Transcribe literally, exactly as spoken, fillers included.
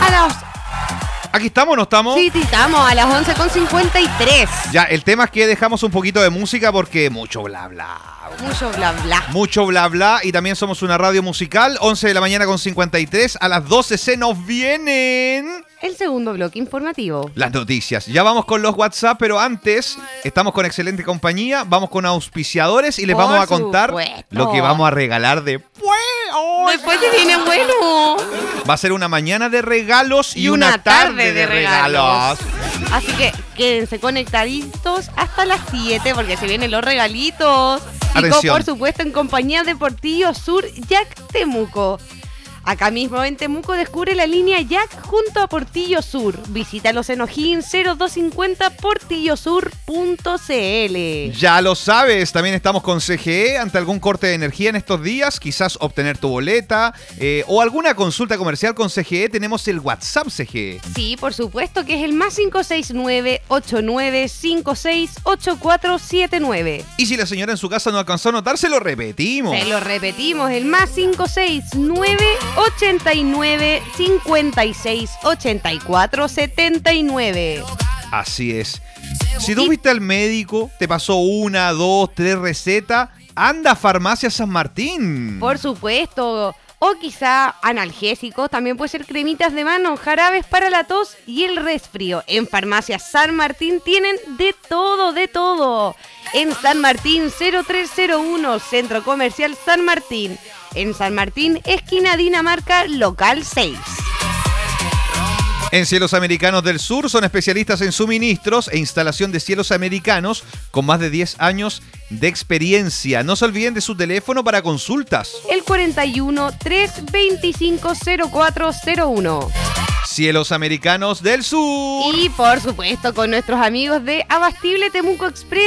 A las... ¿Aquí estamos o no estamos? Sí, sí, estamos a las once con cincuenta y tres. Ya, el tema es que dejamos un poquito de música porque mucho bla bla. Mucho bla bla. Mucho bla bla. Y también somos una radio musical. once de la mañana con cincuenta y tres. A las doce se nos vienen El segundo bloque informativo. las noticias. Ya vamos con los WhatsApp, pero antes estamos con excelente compañía. Vamos con auspiciadores y les Por vamos a contar supuesto. lo que vamos a regalar después. Después te viene bueno. Va a ser una mañana de regalos y, Y una, una tarde, tarde de de regalos. regalos. Así que quédense conectaditos hasta las siete porque se vienen los regalitos. Y con, Atención. por supuesto en compañía de Portillo Sur Jack Temuco. Acá mismo en Temuco descubre la línea Jack junto a Portillo Sur. Visítalos en O'Higgins cero dos cincuenta portillo sur punto c l. Ya lo sabes, también estamos con C G E ante algún corte de energía en estos días, quizás obtener tu boleta eh, o alguna consulta comercial con C G E. Tenemos el WhatsApp C G E. Sí, por supuesto que es el más cinco seis nueve, ocho nueve cinco seis, ocho cuatro siete nueve. Y si la señora en su casa no alcanzó a notar, se lo repetimos. Se lo repetimos, el más cinco seis nueve, ochenta y nueve, cincuenta y seis, ochenta y cuatro, setenta y nueve. Así es. Si tú fuiste al médico, te pasó una, dos, tres recetas, anda a Farmacia San Martín. Por supuesto. O quizá analgésicos, también puede ser cremitas de mano, jarabes para la tos y el resfrío. En Farmacia San Martín tienen de todo, de todo. En San Martín cero tres cero uno, Centro Comercial San Martín. En San Martín, esquina Dinamarca, local seis. En Cielos Americanos del Sur son especialistas en suministros e instalación de cielos americanos con más de diez años de experiencia. No se olviden de su teléfono para consultas. El cuarenta y uno, trescientos veinticinco, cero cuatro cero uno. Cielos Americanos del Sur. Y por supuesto con nuestros amigos de Abastible Temuco Express.